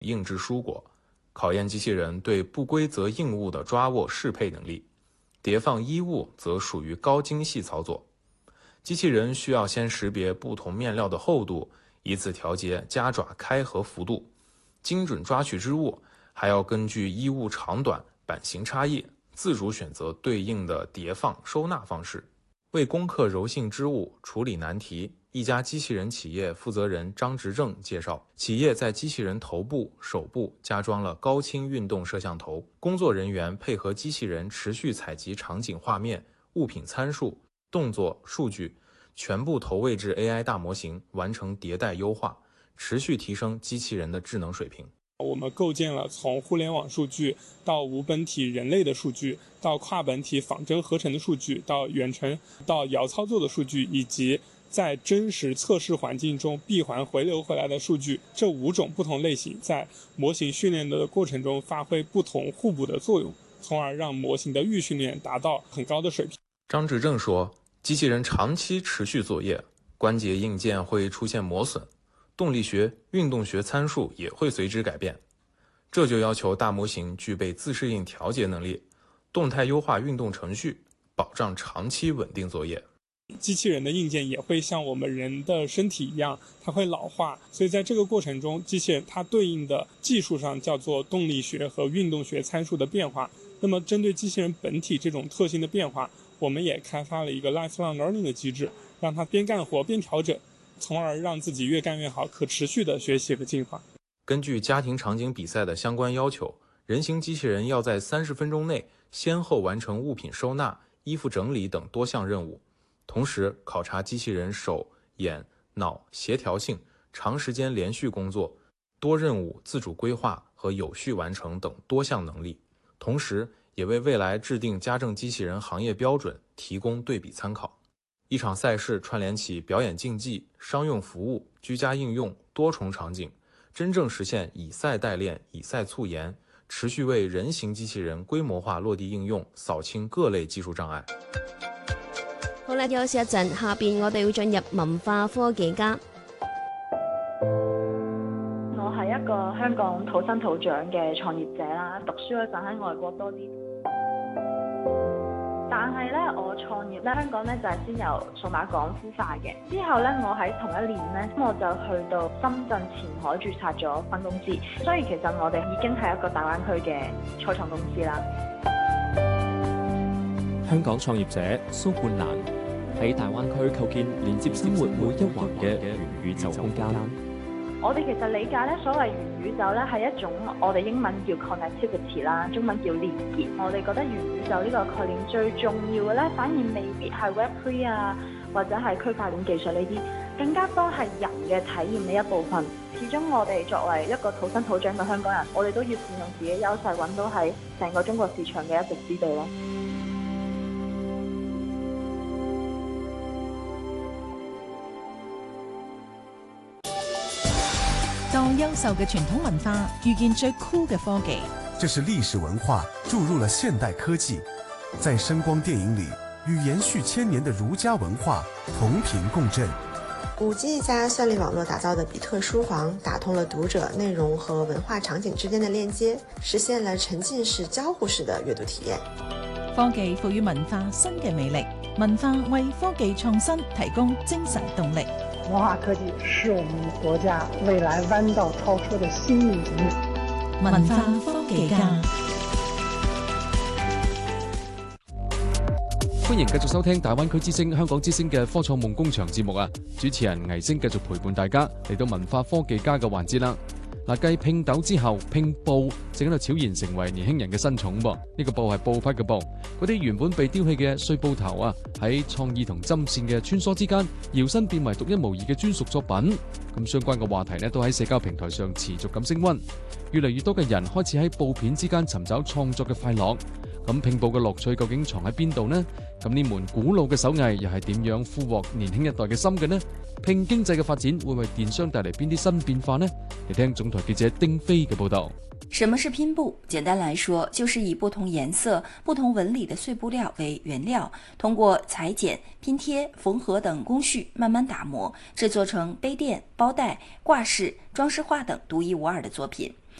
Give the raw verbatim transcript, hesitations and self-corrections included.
印制蔬果，考验机器人对不规则硬物的抓握适配能力。叠放衣物则属于高精细操作，机器人需要先识别不同面料的厚度，以此调节夹爪开合幅度，精准抓取织物，还要根据衣物长短、版型差异，自主选择对应的叠放收纳方式。为攻克柔性织物，处理难题，一家机器人企业负责人张执正介绍，企业在机器人头部、手部加装了高清运动摄像头，工作人员配合机器人持续采集场景画面、物品参数、动作数据，全部投喂至 A I 大模型，完成迭代优化，持续提升机器人的智能水平。 我们构建了从互联网数据到无本体人类的数据，到跨本体仿真合成的数据，到远程到遥操作的数据，以及在真实测试环境中闭环回流回来的数据，这五种不同类型在模型训练的过程中发挥不同互补的作用，从而让模型的预训练达到很高的水平。 张执正说，机器人长期持续作业，关节硬件会出现磨损，动力学、运动学参数也会随之改变，这就要求大模型具备自适应调节能力，动态优化运动程序，保障长期稳定作业。 机器人的硬件也会像我们人的身体一样，它会老化，所以在这个过程中，机器人它对应的技术上叫做动力学和运动学参数的变化。那么针对机器人本体这种特性的变化，我们也开发了一个 lifelong learning 的机制，让它边干活边调整，从而让自己越干越好，可持续的学习和进化。 根据家庭场景比赛的相关要求，人形机器人要在三十分钟内先后完成物品收纳、衣服整理等多项任务，同时考察机器人手、眼、脑协调性、长时间连续工作、多任务自主规划和有序完成等多项能力，同时也为未来制定家政机器人行业标准提供对比参考。一场赛事串联起表演竞技、商用服务、居家应用多重场景，真正實現以賽代練、以賽促研，持續為人形機器人規模化落地應用掃清各類技術障礙。 好啦，休息一陣，下邊我哋會進入文化科技家。 我係一個香港土生土長嘅創業者啦，讀書嗰陣喺外國多啲。但係咧，我創業咧，香港咧就係先由數碼港孵化嘅。之後咧，我喺同一年咧，我就去到深圳前海註冊咗分公司。所以其實我哋已經係一個大灣區嘅初創公司啦。 香港創業者蘇冠蘭喺大灣區構建連接生活每一環嘅元宇宙空間。 我哋其實理解咧，所謂元宇宙咧係一種我哋英文叫 connectivity 啦，中文叫連結。我哋覺得元宇宙呢個概念最重要嘅咧，反而未必係 Web 三 啊，或者係區塊鏈技術呢啲，更加多係人嘅體驗呢一部分。始終我哋作為一個土生土長嘅香港人，我哋都要善用自己優勢，揾到喺成個中國市場嘅一席之地咯。 當優秀嘅傳統文化遇見最酷嘅科技， 這是歷史文化注入了現代科技，在聲光電影裏與延續千年的儒家文化同頻共振。 五 G 加算力網絡打造的比特書房，打通了讀者內容和文化場景之間的鏈接，實現了沉浸式交互式的閱讀體驗。 科技賦予文化新嘅魅力，文化為科技創新提供精神動力。 文化科技是我們國家未來彎道超車的新引擎。 文化科技家， 歡迎繼續收聽大灣區之聲、香港之聲嘅科創夢工場節目啊！主持人倪星繼續陪伴大家嚟到文化科技家嘅環節啦。嗱，繼拼豆之後，拼布正喺度悄然成為年輕人嘅新寵噃。呢個布係布匹嘅布，嗰啲原本被丟棄嘅碎布頭啊，喺創意同針線嘅穿梭之間，搖身變為獨一無二嘅專屬作品。咁相關嘅話題呢，都喺社交平台上持續咁升溫，越嚟越多嘅人開始喺布片之間尋找創作嘅快樂。咁拼布嘅樂趣究竟藏喺邊度呢？咁呢門古老嘅手藝又係點樣俘獲年輕一代嘅心嘅呢？拼經濟嘅發展會為電商帶嚟邊啲新變化呢？嚟聽總台記者丁飛嘅報道。 什麼是拼布？簡單來說，就是以不同顏色、不同紋理的碎布料為原料，通過裁剪、拼貼、縫合等工序慢慢打磨，製作成杯墊、包袋、掛飾、裝飾畫等獨一無二的作品。